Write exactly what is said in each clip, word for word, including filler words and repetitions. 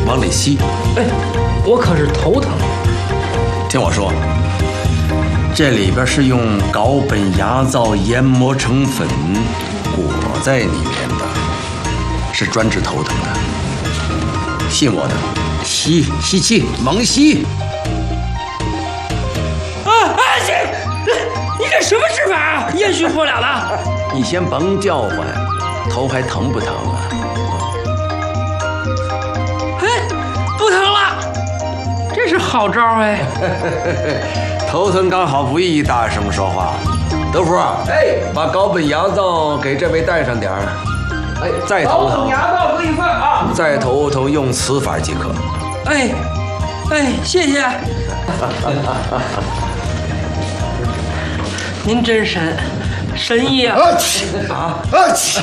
往里吸。 哎，我可是头疼。 听我说，这里边是用高苯亚皂研磨成粉裹在里面的，是专治头疼的。信我的，吸吸气，猛吸。 啊啊！这，你这什么治法啊？延续不了了。 你先甭叫唤，头还疼不疼啊？ 哎，不疼了，这是好招哎。 头疼刚好不宜大声说话。德福，哎，把高苯亚皂给这位带上点儿。哎，再头疼， 高苯亚皂各一份啊。 再头疼用此法即可。 哎，哎，谢谢。您真神，神医啊！ 啊去啊啊去！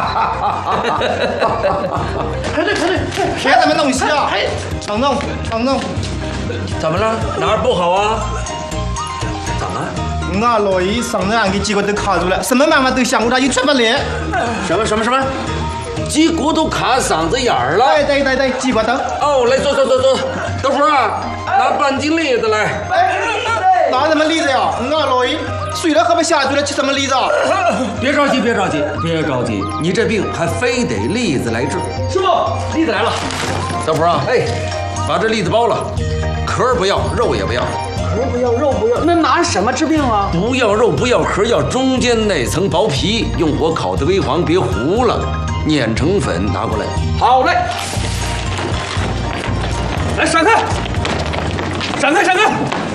排队排队， 谁他妈弄戏啊？等等等等， 怎么了？哪儿不好啊？怎么？ 俺老姨嗓子眼给几个都卡住了，什么办法都想过，他又出不来。 什么什么什么？鸡骨都卡嗓子眼儿了？ 对对对对，鸡骨头。 哦，来坐坐坐坐。德福啊，拿半斤栗子来。 拿什么栗子呀？俺老姨水都喝不下去了，吃什么栗子啊？ 别着急，别着急，别着急，你这病还非得栗子来治。 师傅，栗子来了。 德福啊，哎，把这栗子剥了，壳不要，肉也不要。 壳不要，肉不要，那拿什么治病啊？ 不要肉，不要壳，要中间那层薄皮，用火烤得微黄，别糊了，碾成粉拿过来。 好嘞。来，闪开！闪开！闪开！